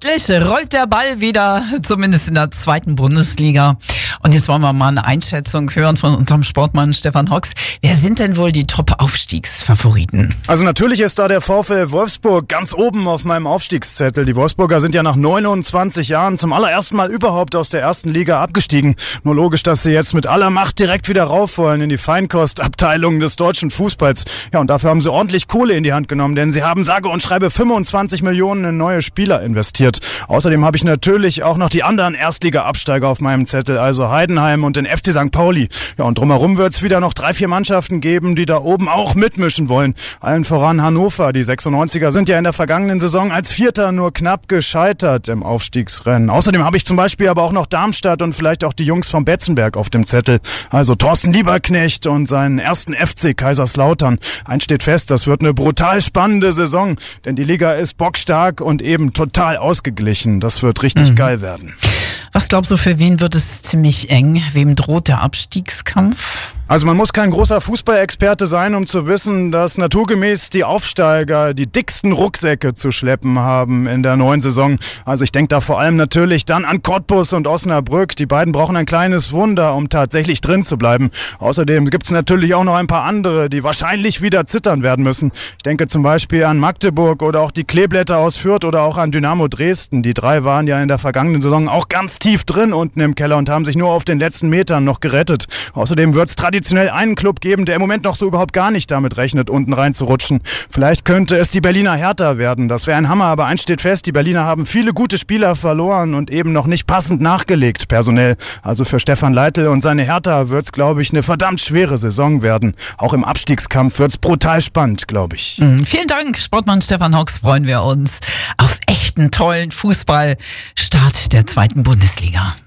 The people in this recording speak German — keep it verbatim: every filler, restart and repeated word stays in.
Endlich rollt der Ball wieder, zumindest in der zweiten Bundesliga. Und jetzt wollen wir mal eine Einschätzung hören von unserem Sportmann Stefan Hocks. Wer sind denn wohl die Top-Aufstiegsfavoriten? Also natürlich ist da der VfL Wolfsburg ganz oben auf meinem Aufstiegszettel. Die Wolfsburger sind ja nach neunundzwanzig Jahren zum allerersten Mal überhaupt aus der ersten Liga abgestiegen. Nur logisch, dass sie jetzt mit aller Macht direkt wieder rauf wollen in die Feinkostabteilung des deutschen Fußballs. Ja, und dafür haben sie ordentlich Kohle in die Hand genommen, denn sie haben sage und schreibe fünfundzwanzig Millionen in neue Spieler investiert. Außerdem habe ich natürlich auch noch die anderen Erstliga-Absteiger auf meinem Zettel, also Heidenheim und den F C Sankt Pauli. Ja, und drumherum wird es wieder noch drei, vier Mannschaften geben, die da oben auch mitmischen wollen. Allen voran Hannover. Die sechsundneunziger sind ja in der vergangenen Saison als Vierter nur knapp gescheitert im Aufstiegsrennen. Außerdem habe ich zum Beispiel aber auch noch Darmstadt und vielleicht auch die Jungs vom Betzenberg auf dem Zettel. Also Thorsten Lieberknecht und seinen ersten F C Kaiserslautern. Eins steht fest, das wird eine brutal spannende Saison, denn die Liga ist bockstark und eben total ausgeglichen. Das wird richtig mhm. geil werden. Was glaubst du, für wen wird es ziemlich eng? Wem droht der Abstiegskampf? Also man muss kein großer Fußballexperte sein, um zu wissen, dass naturgemäß die Aufsteiger die dicksten Rucksäcke zu schleppen haben in der neuen Saison. Also ich denke da vor allem natürlich dann an Cottbus und Osnabrück. Die beiden brauchen ein kleines Wunder, um tatsächlich drin zu bleiben. Außerdem gibt es natürlich auch noch ein paar andere, die wahrscheinlich wieder zittern werden müssen. Ich denke zum Beispiel an Magdeburg oder auch die Kleeblätter aus Fürth oder auch an Dynamo Dresden. Die drei waren ja in der vergangenen Saison auch ganz tief drin unten im Keller und haben sich nur auf den letzten Metern noch gerettet. Außerdem wird es traditionell einen Club geben, der im Moment noch so überhaupt gar nicht damit rechnet, unten reinzurutschen. Vielleicht könnte es die Berliner Hertha werden. Das wäre ein Hammer, aber eins steht fest, die Berliner haben viele gute Spieler verloren und eben noch nicht passend nachgelegt personell. Also für Stefan Leitl und seine Hertha wird es, glaube ich, eine verdammt schwere Saison werden. Auch im Abstiegskampf wird es brutal spannend, glaube ich. Mhm. Vielen Dank, Sportmann Stefan Hocks. Freuen wir uns auf echten, tollen Fußball. Start der zweiten Bundesliga.